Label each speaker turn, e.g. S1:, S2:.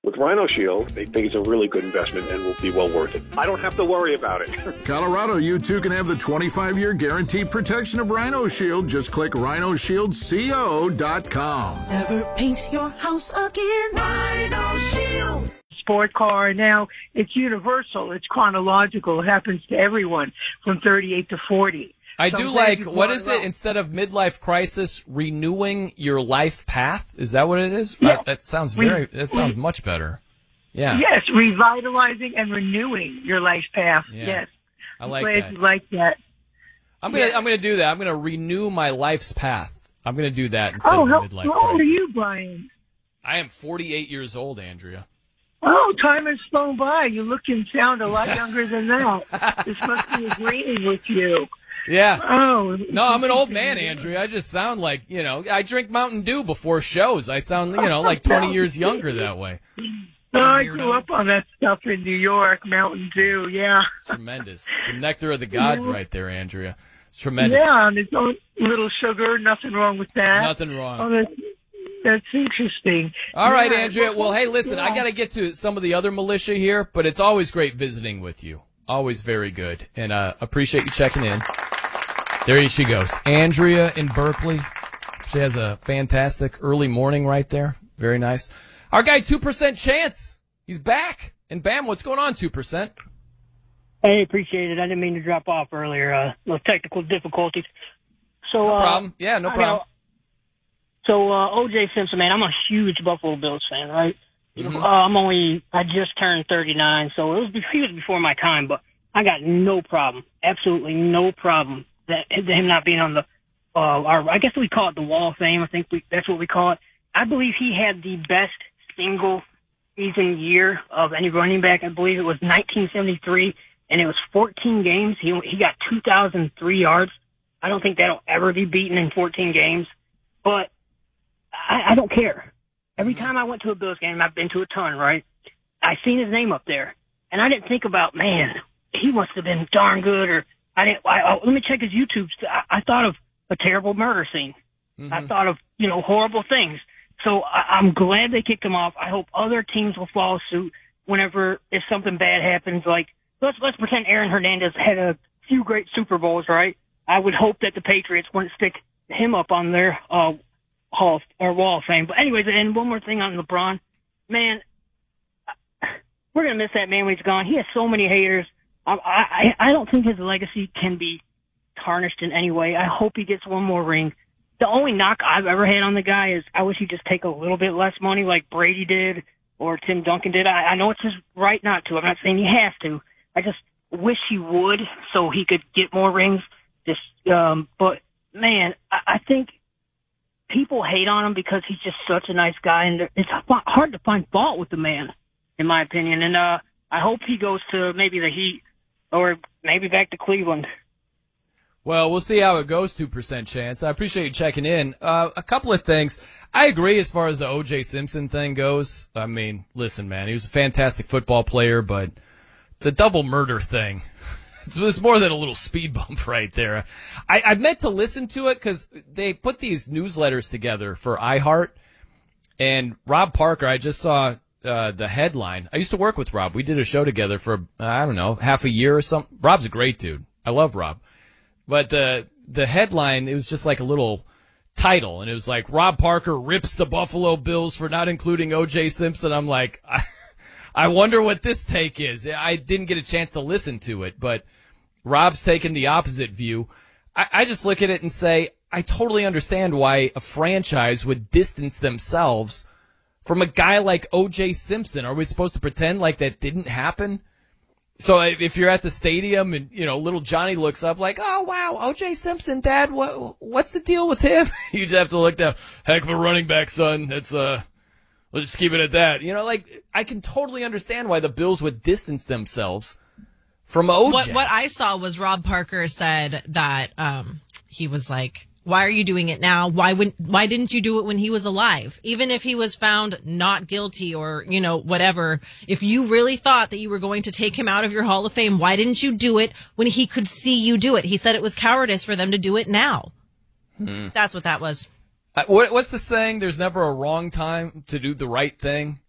S1: With Rhino Shield, they think it's a really good investment and will be well worth it. I don't have to worry about it.
S2: Colorado, you too can have the 25-year guaranteed protection of Rhino Shield. Just click rhinoshieldco.com.
S3: Never paint your house again. Rhino Shield.
S4: Sport car. Now, it's universal. It's chronological. It happens to everyone from 38 to 40.
S5: I do like, what is it, instead of midlife crisis, renewing your life path? Is that what it is?
S4: Yeah.
S5: That sounds much better. Yeah.
S4: Yes, revitalizing and renewing your life path.
S5: Yeah.
S4: Yes.
S5: I like
S4: I'm glad
S5: that.
S4: you like that.
S5: I'm gonna do that. I'm gonna renew my life's path. I'm gonna do that instead of midlife crisis.
S4: How old are you, Brian?
S5: I am 48 years old, Andrea.
S4: Oh, time has flown by. You look and sound a lot younger than that. This must be agreeing with you.
S5: Yeah.
S4: Oh.
S5: No, I'm an old man, Andrea. I just sound like, I drink Mountain Dew before shows. I sound, like 20 years younger that way.
S4: No, I grew up on that stuff in New York, Mountain Dew, yeah.
S5: It's tremendous. The nectar of the gods right there, Andrea. It's tremendous.
S4: Yeah, and it's a little sugar, nothing wrong with that.
S5: Nothing wrong.
S4: Oh, that's interesting.
S5: All right, Andrea. Well, hey, listen, I got to get to some of the other militia here, but it's always great visiting with you. Always very good. And appreciate you checking in. There she goes. Andrea in Berkeley. She has a fantastic early morning right there. Very nice. Our guy, 2% Chance. He's back. And Bam, what's going on, 2%?
S6: Hey, appreciate it. I didn't mean to drop off earlier. Those technical difficulties. So,
S5: no problem. Yeah, no problem.
S6: O.J. Simpson, man, I'm a huge Buffalo Bills fan, right?
S5: Mm-hmm.
S6: I just turned 39, so he was before my time, but I got no problem, absolutely no problem that him not being on the, I guess we call it the Wall of Fame. I think that's what we call it. I believe he had the best single season year of any running back. I believe it was 1973, and it was 14 games. He got 2,003 yards. I don't think that'll ever be beaten in 14 games, but I don't care. Every time I went to a Bills game, I've been to a ton, right? I seen his name up there, and I didn't think about, man, he must have been darn good, or let me check his YouTube. I thought of a terrible murder scene. Mm-hmm. I thought of, horrible things. So I'm glad they kicked him off. I hope other teams will follow suit if something bad happens. Like, let's pretend Aaron Hernandez had a few great Super Bowls, right? I would hope that the Patriots wouldn't stick him up on their, Wall of Fame. But anyways, and one more thing on LeBron. Man, we're going to miss that man when he's gone. He has so many haters. I don't think his legacy can be tarnished in any way. I hope he gets one more ring. The only knock I've ever had on the guy is I wish he'd just take a little bit less money like Brady did or Tim Duncan did. I know it's his right not to. I'm not saying he has to. I just wish he would so he could get more rings. But man, I think people hate on him because he's just such a nice guy, and it's hard to find fault with the man, in my opinion. And I hope he goes to maybe the Heat or maybe back to Cleveland.
S5: Well, we'll see how it goes, 2% Chance. I appreciate you checking in. A couple of things. I agree as far as the O.J. Simpson thing goes. I mean, listen, man, he was a fantastic football player, but the double murder thing, it's more than a little speed bump right there. I meant to listen to it because they put these newsletters together for iHeart, and Rob Parker, I just saw the headline. I used to work with Rob. We did a show together for, half a year or something. Rob's a great dude. I love Rob. But the headline, it was just like a little title, and it was like, Rob Parker rips the Buffalo Bills for not including O.J. Simpson. I'm like, I wonder what this take is. I didn't get a chance to listen to it, but Rob's taking the opposite view. I just look at it and say, I totally understand why a franchise would distance themselves from a guy like O.J. Simpson. Are we supposed to pretend like that didn't happen? So if you're at the stadium and, little Johnny looks up like, oh, wow, O.J. Simpson, Dad, what's the deal with him? You just have to look down. Heck of a running back, son. That's, let's just keep it at that. I can totally understand why the Bills would distance themselves from O.J.
S7: What I saw was Rob Parker said that, he was like, why are you doing it now? Why didn't you do it when he was alive? Even if he was found not guilty or, whatever, if you really thought that you were going to take him out of your Hall of Fame, why didn't you do it when he could see you do it? He said it was cowardice for them to do it now. That's what that was.
S5: What's the saying? There's never a wrong time to do the right thing.